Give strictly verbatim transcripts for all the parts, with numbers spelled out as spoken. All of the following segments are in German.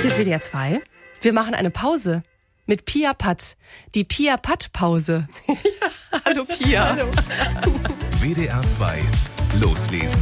Hier ist W D R zwei. Wir machen eine Pause mit Pia Patt. Die Pia Patt-Pause. Hallo Pia. Hallo. W D R zwei. Loslesen.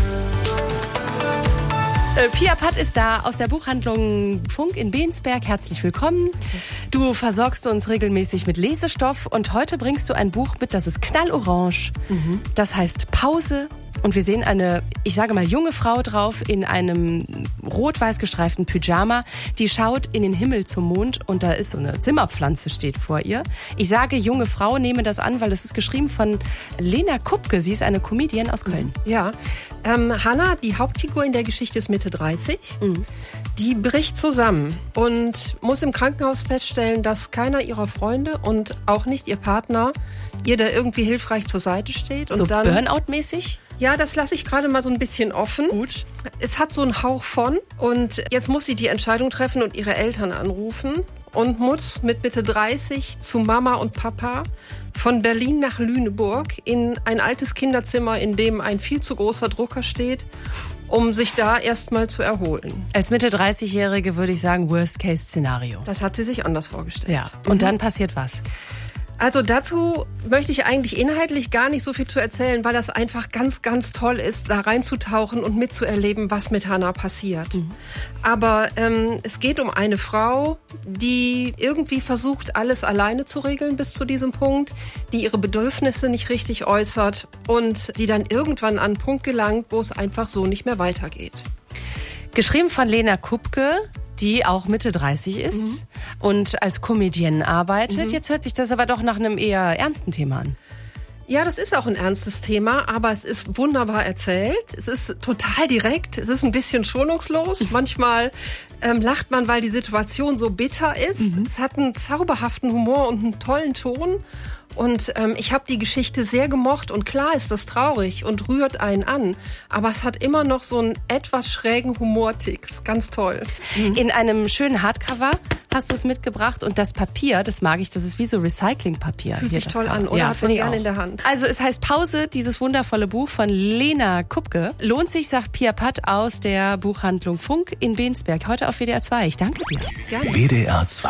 Äh, Pia Patt ist da aus der Buchhandlung Funk in Bensberg. Herzlich willkommen. Du versorgst uns regelmäßig mit Lesestoff und heute bringst du ein Buch mit, das ist knallorange. Mhm. Das heißt Pause. Und wir sehen eine, ich sage mal, junge Frau drauf in einem rot-weiß gestreiften Pyjama. Die schaut in den Himmel zum Mond und da ist so eine Zimmerpflanze, steht vor ihr. Ich sage junge Frau, nehme das an, weil es ist geschrieben von Lena Kupke. Sie ist eine Comedian aus Köln. Ja, ähm, Hannah, die Hauptfigur in der Geschichte, ist Mitte dreißig. Mhm. Die bricht zusammen und muss im Krankenhaus feststellen, dass keiner ihrer Freunde und auch nicht ihr Partner ihr da irgendwie hilfreich zur Seite steht. Und so dann Burnout-mäßig? Ja, das lasse ich gerade mal so ein bisschen offen. Gut. Es hat so einen Hauch von. Und jetzt muss sie die Entscheidung treffen und ihre Eltern anrufen und muss mit Mitte dreißig zu Mama und Papa von Berlin nach Lüneburg in ein altes Kinderzimmer, in dem ein viel zu großer Drucker steht, um sich da erstmal zu erholen. Als Mitte dreißigjährige würde ich sagen, Worst-Case-Szenario. Das hat sie sich anders vorgestellt. Ja. Und mhm. dann passiert was? Also dazu möchte ich eigentlich inhaltlich gar nicht so viel zu erzählen, weil das einfach ganz, ganz toll ist, da reinzutauchen und mitzuerleben, was mit Hannah passiert. Mhm. Aber ähm, es geht um eine Frau, die irgendwie versucht, alles alleine zu regeln bis zu diesem Punkt, die ihre Bedürfnisse nicht richtig äußert und die dann irgendwann an einen Punkt gelangt, wo es einfach so nicht mehr weitergeht. Geschrieben von Lena Kupke, die auch Mitte dreißig ist mhm. und als Comedienne arbeitet. Mhm. Jetzt hört sich das aber doch nach einem eher ernsten Thema an. Ja, das ist auch ein ernstes Thema, aber es ist wunderbar erzählt. Es ist total direkt, es ist ein bisschen schonungslos. Manchmal ähm, lacht man, weil die Situation so bitter ist. Mhm. Es hat einen zauberhaften Humor und einen tollen Ton. Und ähm, ich habe die Geschichte sehr gemocht und klar ist das traurig und rührt einen an. Aber es hat immer noch so einen etwas schrägen Humortick. Das ist ganz toll. Mhm. In einem schönen Hardcover hast du es mitgebracht und das Papier, das mag ich, das ist wie so Recyclingpapier. Fühlt sich toll Cover. an, oder? Ja, hat man gerne in der Hand. Also es heißt Pause, dieses wundervolle Buch von Lena Kupke. Lohnt sich, sagt Pia Patt aus der Buchhandlung Funk in Bensberg. Heute auf W D R zwei. Ich danke dir. Gerne. W D R zwei.